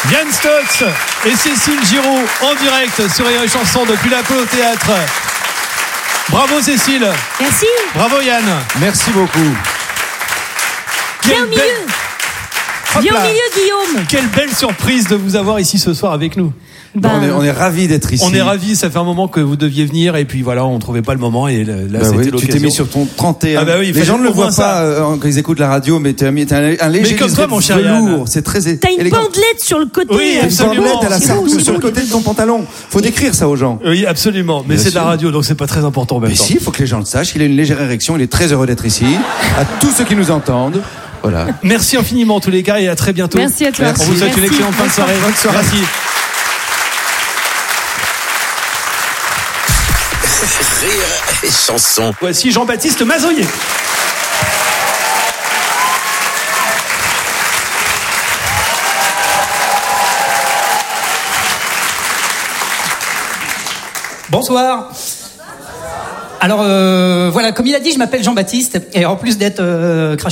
Yann Stotz et Cécile Giraud en direct sur Rire et Chanson depuis l'Apollo Théâtre. Bravo Cécile. Merci. Bravo Yann. Merci beaucoup. Viens au milieu. Viens au milieu, Guillaume. Quelle belle surprise de vous avoir ici ce soir avec nous. On est ravis d'être ici. On est ravis, ça fait un moment que vous deviez venir et puis voilà, on trouvait pas le moment et là c'était l'occasion. Tu t'es mis sur ton 31. Ah bah oui, les gens ne le voient pas quand ils écoutent la radio, mais t'as un léger velours. C'est très T'as une bandelette sur le côté. Oui, absolument. Une bandelette à la sartouse sur le côté de ton pantalon. Faut décrire ça aux gens. Oui, absolument. Mais c'est de la radio, donc c'est pas très important en même temps. Mais si, il faut que les gens le sachent. Il a une légère érection. Il est très heureux d'être ici. À tous ceux qui nous entendent. Voilà. Merci infiniment en tous les cas et à très bientôt. Merci à toi. On vous souhaite une excellente fin de soirée. Bonne soirée. Merci. Rire et Chanson. Voici Jean-Baptiste Mazoyer. Bonsoir. Alors voilà, comme il a dit, je m'appelle Jean-Baptiste et en plus d'être craché